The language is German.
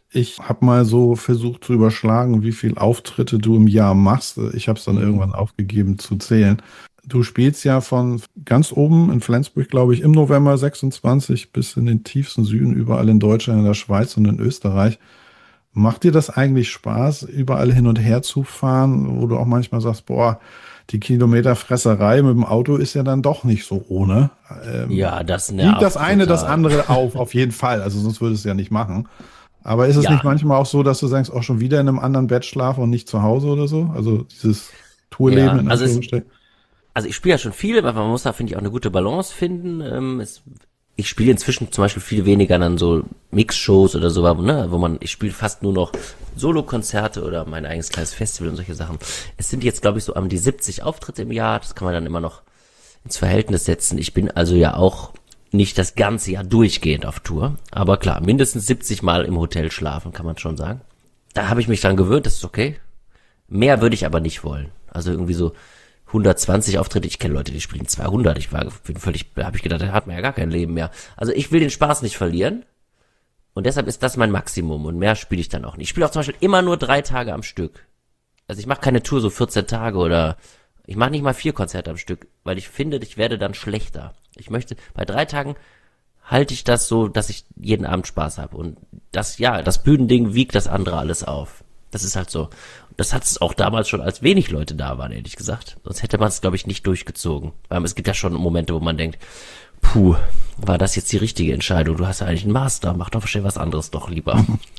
Ich habe mal so versucht zu überschlagen, wie viel Auftritte du im Jahr machst. Ich habe es dann Mhm. irgendwann aufgegeben zu zählen. Du spielst ja von ganz oben in Flensburg, glaube ich, im November 26 bis in den tiefsten Süden, überall in Deutschland, in der Schweiz und in Österreich. Macht dir das eigentlich Spaß, überall hin und her zu fahren, wo du auch manchmal sagst, boah, die Kilometerfresserei mit dem Auto ist ja dann doch nicht so ohne. Ja, das Wiegt das nervt eine das total. andere auf jeden Fall. Also sonst würdest du es ja nicht machen. Aber ist es nicht Ja, manchmal auch so, dass du sagst, auch schon wieder in einem anderen Bett schlafen und nicht zu Hause oder so? Also dieses Tourleben ja, in Anführungsstrichen. also ich spiele ja schon viel, aber man muss da, finde ich, auch eine gute Balance finden. Ich spiele inzwischen zum Beispiel viel weniger dann so Mix-Shows oder so, ne, ich spiele fast nur noch Solo-Konzerte oder mein eigenes kleines Festival und solche Sachen. Es sind jetzt, glaube ich, so die 70 Auftritte im Jahr, das kann man dann immer noch ins Verhältnis setzen. Ich bin also ja auch nicht das ganze Jahr durchgehend auf Tour, aber klar, mindestens 70 Mal im Hotel schlafen, kann man schon sagen. Da habe ich mich dran gewöhnt, das ist okay. Mehr würde ich aber nicht wollen. Also irgendwie so 120 Auftritte. Ich kenne Leute, die spielen 200. Da habe ich gedacht, da hat man ja gar kein Leben mehr. Also ich will den Spaß nicht verlieren. Und deshalb ist das mein Maximum. Und mehr spiele ich dann auch nicht. Ich spiele auch zum Beispiel immer nur 3 Tage am Stück. Also ich mache keine Tour so 14 Tage oder ich mache nicht mal 4 Konzerte am Stück, weil ich finde, ich werde dann schlechter. Ich möchte, bei 3 Tagen halte ich das so, dass ich jeden Abend Spaß habe. Und das Bühnending wiegt das andere alles auf. Das ist halt so. Das hat es auch damals schon, als wenig Leute da waren, ehrlich gesagt. Sonst hätte man es, glaube ich, nicht durchgezogen. Weil es gibt ja schon Momente, wo man denkt, puh, war das jetzt die richtige Entscheidung? Du hast ja eigentlich einen Master, mach doch schnell was anderes doch lieber.